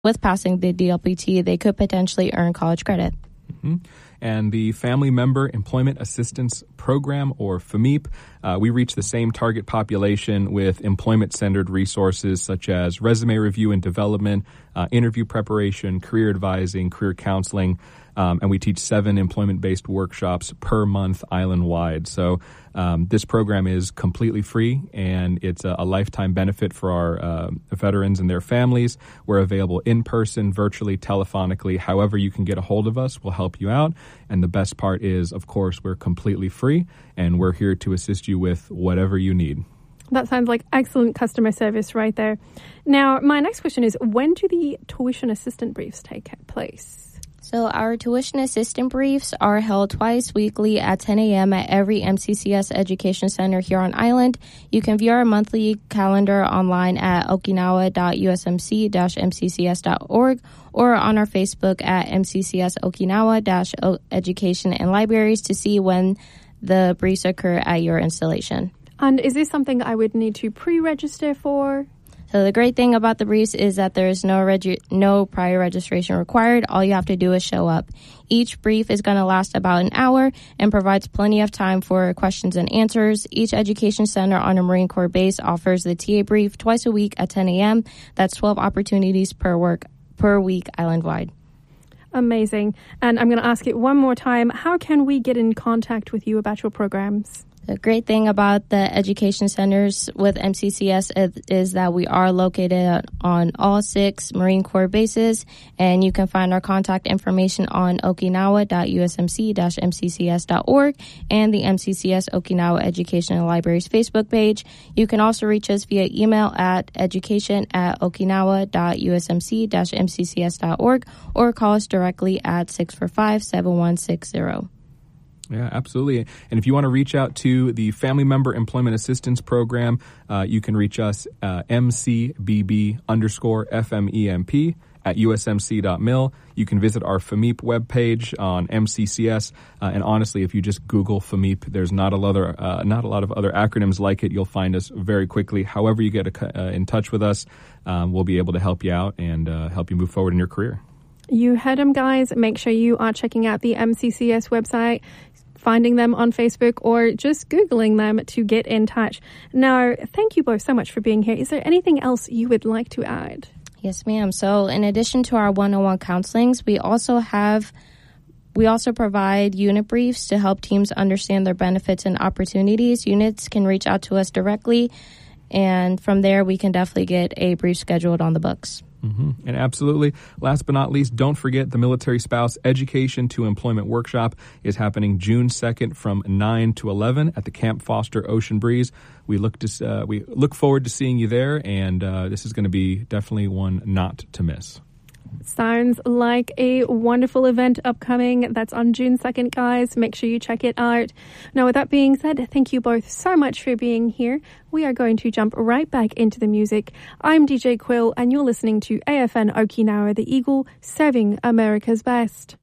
with passing the DLPT, they could potentially earn college credit. Mm-hmm. And the Family Member Employment Assistance Program, or FAMEP, we reach the same target population with employment-centered resources such as resume review and development, interview preparation, career advising, career counseling, and we teach 7 employment-based workshops per month island-wide. So this program is completely free, and it's a lifetime benefit for our veterans and their families. We're available in person, virtually, telephonically. However you can get a hold of us, we'll help you out. And the best part is, of course, we're completely free, and we're here to assist you with whatever you need. That sounds like excellent customer service right there. Now, my next question is, when do the tuition assistant briefs take place? So our tuition assistant briefs are held twice weekly at 10 a.m. at every MCCS Education Center here on island. You can view our monthly calendar online at okinawa.usmc-mccs.org or on our Facebook at MCCS Okinawa-Education and Libraries to see when the briefs occur at your installation. And is this something I would need to pre-register for? So the great thing about the briefs is that there is no prior registration required. All you have to do is show up. Each brief is going to last about an hour and provides plenty of time for questions and answers. Each education center on a Marine Corps base offers the TA brief twice a week at 10 a.m. That's 12 opportunities per week island-wide. Amazing. And I'm going to ask it one more time. How can we get in contact with you about your programs? The great thing about the education centers with MCCS is that we are located on all 6 Marine Corps bases, and you can find our contact information on okinawa.usmc-mccs.org and the MCCS Okinawa Education and Libraries Facebook page. You can also reach us via email at education@okinawa.usmc-mccs.org or call us directly at 645-7160. Yeah, absolutely. And if you want to reach out to the Family Member Employment Assistance Program, you can reach us MCBB_FMEMP at usmc.mil. You can visit our FAMEP webpage on MCCS. And honestly, if you just Google FAMEP, there's not a lot of other acronyms like it. You'll find us very quickly. However you get in touch with us, we'll be able to help you out and help you move forward in your career. You heard them, guys. Make sure you are checking out the MCCS website, finding them on Facebook, or just Googling them to get in touch. Now, thank you both so much for being here. Is there anything else you would like to add? Yes, ma'am. So in addition to our one-on-one counselings, we also provide unit briefs to help teams understand their benefits and opportunities. Units can reach out to us directly, and from there we can definitely get a brief scheduled on the books. Mm-hmm. And absolutely, last but not least, don't forget the Military Spouse Education to Employment Workshop is happening June 2nd from 9 to 11 at the Camp Foster Ocean Breeze. We look forward to seeing you there, and this is going to be definitely one not to miss. Sounds like a wonderful event upcoming. That's on June 2nd, guys. Make sure you check it out. Now, with that being said, thank you both so much for being here. We are going to jump right back into the music. I'm DJ Quill, and you're listening to AFN Okinawa, the Eagle, serving America's best.